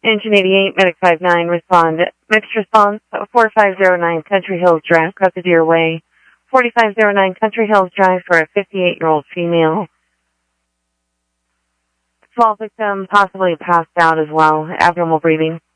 Engine 88, Medic 59, respond. Mixed response, 4509 Country Hills Drive, Deer Way. 4509 Country Hills Drive for a 58-year-old female. Small victim possibly passed out as well, abnormal breathing.